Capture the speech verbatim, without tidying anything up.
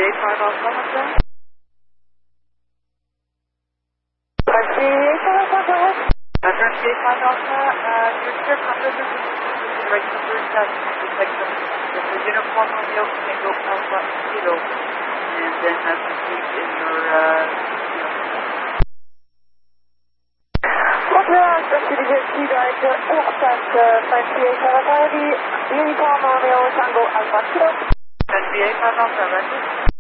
twenty-eight five Alpha, Alpha. twenty-eight five Alpha, go ahead. Uh, twenty-eight five Alpha, uh, your trip under the regular test detected the uniform on the Tango Alpha Kilo, and then uh, proceed in your, uh, Montreal, City Kilo, aircraft twenty-eight five Alpha, Heavy, uniform Romeo Tango Alpha Kilo. twenty-eight five Alpha, ready?